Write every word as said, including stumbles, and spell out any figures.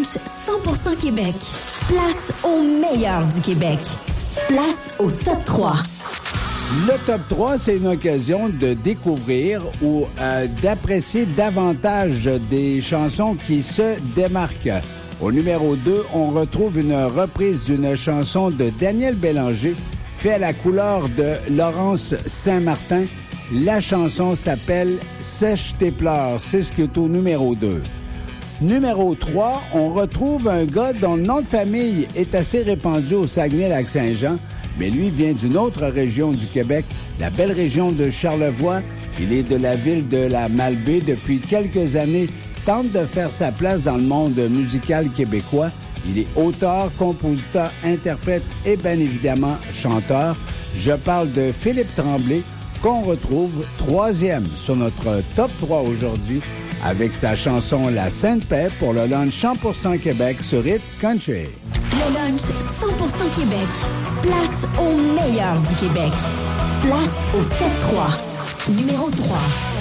cent pour cent Québec. Place au meilleur du Québec. Place au top trois. Le top trois, c'est une occasion de découvrir ou euh, d'apprécier davantage des chansons qui se démarquent. Au numéro deux, on retrouve une reprise d'une chanson de Daniel Bélanger, faite à la couleur de Laurence Saint-Martin. La chanson s'appelle « Sèche tes pleurs ». C'est ce qui est au numéro deux. Numéro trois, on retrouve un gars dont le nom de famille est assez répandu au Saguenay-Lac-Saint-Jean, mais lui vient d'une autre région du Québec, la belle région de Charlevoix. Il est de la ville de la Malbaie depuis quelques années, tente de faire sa place dans le monde musical québécois. Il est auteur, compositeur, interprète et bien évidemment chanteur. Je parle de Philippe Tremblay, qu'on retrouve troisième sur notre top trois aujourd'hui avec sa chanson La Sainte Paix pour le lunch cent pour cent Québec sur Hit Country. Le lunch cent pour cent Québec. Place au meilleur du Québec. Place au top trois. Numéro trois.